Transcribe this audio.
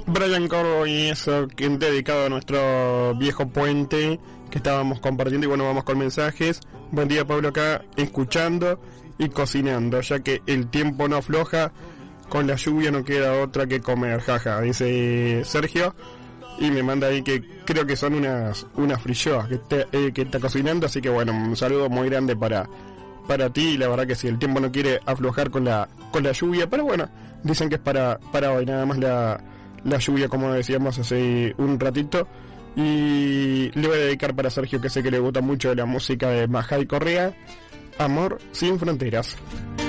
Brian Corbo y eso, que dedicado a nuestro viejo puente que estábamos compartiendo. Y bueno, vamos con mensajes. Buen día, Pablo, acá escuchando y cocinando, ya que el tiempo no afloja, con la lluvia no queda otra que comer, jaja, dice Sergio. Y me manda ahí que creo que son unas frilloas que está cocinando. Así que bueno, un saludo muy grande para ti. Y la verdad que si el tiempo no quiere aflojar con la lluvia, pero bueno, dicen que es para hoy nada más la lluvia, como decíamos hace un ratito. Y le voy a dedicar para Sergio, que sé que le gusta mucho la música de Majay Correa, Amor sin fronteras.